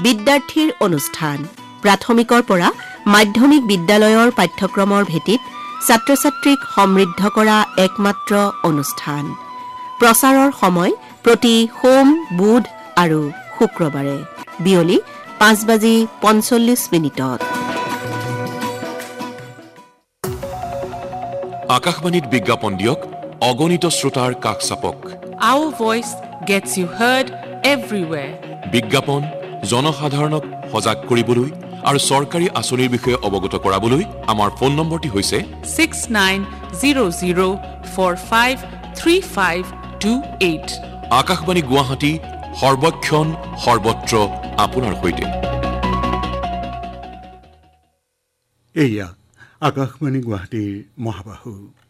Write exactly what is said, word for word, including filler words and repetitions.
বিদ্যাৰ্থীৰ অনুষ্ঠান প্ৰাথমিকৰ পৰা মাধ্যমিক বিদ্যালয়ৰ পাঠ্যক্ৰমৰ ভিত্তিত ছাত্ৰ-ছাত্ৰীক সমৃদ্ধ কৰা একমাত্ৰ অনুষ্ঠান প্ৰচাৰৰ সময় প্ৰতি সোম বুধ আৰু শুক্ৰবাৰে বিয়লি পাঁচ বাজি পঞ্চল্লিছ মিনিটত আকাশবাণীত বিজ্ঞাপন দিয়ক অগণিত শ্ৰোতাৰ কাষ চাপক Our voice gets you heard everywhere. বিজ্ঞাপন জনসাধাৰণক সজাগ কৰিবলৈ আৰু চৰকাৰী আঁচনিৰ বিষয়ে অৱগত কৰাবলৈ আমাৰ ফোন নম্বৰটি হৈছে six nine zero zero four five three five two eight. Akashvani Guwahati সৰ্বক্ষণ সৰ্বত্ৰ আপোনাৰ সৈতে এয়া আকাশবাণী গুৱাহাটীৰ মহাবাহু